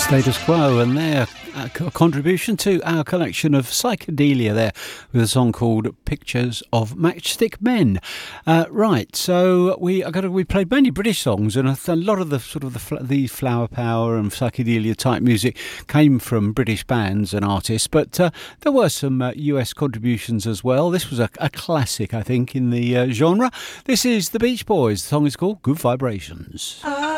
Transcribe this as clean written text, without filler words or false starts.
Status Quo and their contribution to our collection of psychedelia there with a song called Pictures of Matchstick Men. Right, so we played mainly British songs, and a lot of the sort of the flower power and psychedelia type music came from British bands and artists, but there were some US contributions as well. This was a classic, I think, in the genre. This is the Beach Boys. The song is called Good Vibrations.